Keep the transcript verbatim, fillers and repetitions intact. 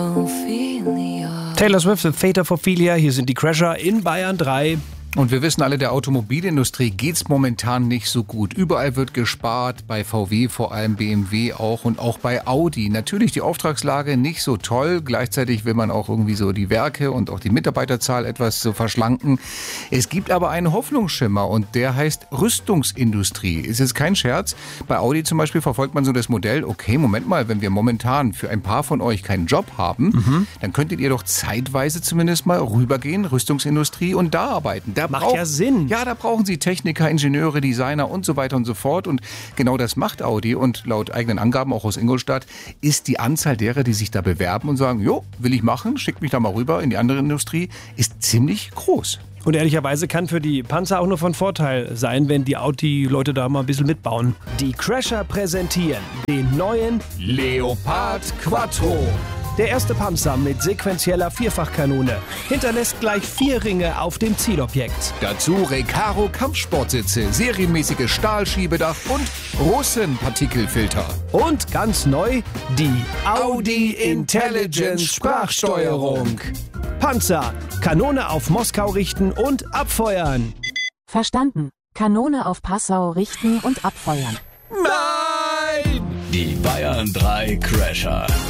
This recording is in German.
Taylor Swift und Fate of Ophelia, hier sind die Crasher in Bayern drei. Und wir wissen alle, der Automobilindustrie geht's momentan nicht so gut. Überall wird gespart, bei V W vor allem, B M W auch und auch bei Audi. Natürlich die Auftragslage nicht so toll. Gleichzeitig will man auch irgendwie so die Werke und auch die Mitarbeiterzahl etwas so verschlanken. Es gibt aber einen Hoffnungsschimmer und der heißt Rüstungsindustrie. Es ist kein Scherz. Bei Audi zum Beispiel verfolgt man so das Modell, okay, Moment mal, wenn wir momentan für ein paar von euch keinen Job haben, mhm. dann könntet ihr doch zeitweise zumindest mal rübergehen, Rüstungsindustrie und da arbeiten. Da macht brauch, ja Sinn. Ja, da brauchen sie Techniker, Ingenieure, Designer und so weiter und so fort. Und genau das macht Audi. Und laut eigenen Angaben auch aus Ingolstadt ist die Anzahl derer, die sich da bewerben und sagen, jo, will ich machen, schickt mich da mal rüber in die andere Industrie, ist ziemlich groß. Und ehrlicherweise kann für die Panzer auch nur von Vorteil sein, wenn die Audi-Leute da mal ein bisschen mitbauen. Die Crasher präsentieren den neuen Leopard Quattro. Der erste Panzer mit sequenzieller Vierfachkanone hinterlässt gleich vier Ringe auf dem Zielobjekt. Dazu Recaro Kampfsportsitze, serienmäßiges Stahlschiebedach und Russenpartikelfilter. Und ganz neu die Audi Intelligence Sprachsteuerung. Panzer, Kanone auf Moskau richten und abfeuern. Verstanden. Kanone auf Passau richten und abfeuern. Nein! Die Bayern drei Crasher.